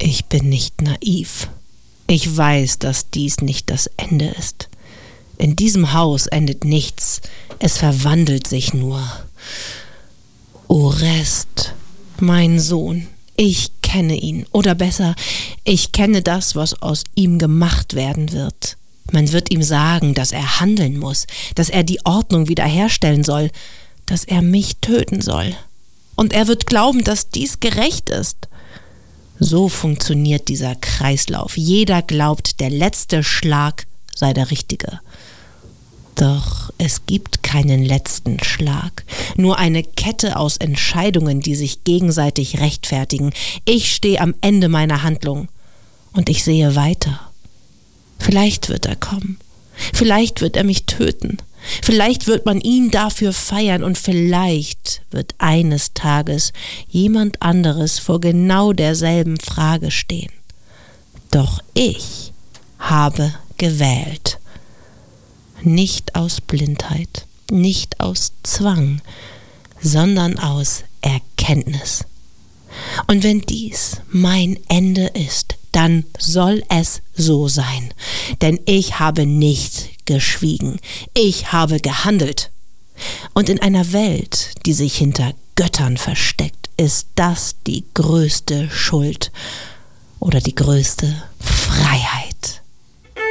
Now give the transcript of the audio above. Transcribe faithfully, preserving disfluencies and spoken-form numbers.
Ich bin nicht naiv. Ich weiß, dass dies nicht das Ende ist. In diesem Haus endet nichts. Es verwandelt sich nur. Orest, mein Sohn, ich kenne ihn. Oder besser, ich kenne das, was aus ihm gemacht werden wird. Man wird ihm sagen, dass er handeln muss, dass er die Ordnung wiederherstellen soll, dass er mich töten soll. Und er wird glauben, dass dies gerecht ist. So funktioniert dieser Kreislauf. Jeder glaubt, der letzte Schlag sei der richtige. Doch es gibt keinen letzten Schlag. Nur eine Kette aus Entscheidungen, die sich gegenseitig rechtfertigen. Ich stehe am Ende meiner Handlung und ich sehe weiter. Vielleicht wird er kommen. Vielleicht wird er mich töten. Vielleicht wird man ihn dafür feiern und vielleicht wird eines Tages jemand anderes vor genau derselben Frage stehen. Doch ich habe gewählt. Nicht aus Blindheit, nicht aus Zwang, sondern aus Erkenntnis. Und wenn dies mein Ende ist, dann soll es so sein, denn ich habe nicht geschwiegen, ich habe gehandelt. Und in einer Welt, die sich hinter Göttern versteckt, ist das die größte Schuld oder die größte Freiheit.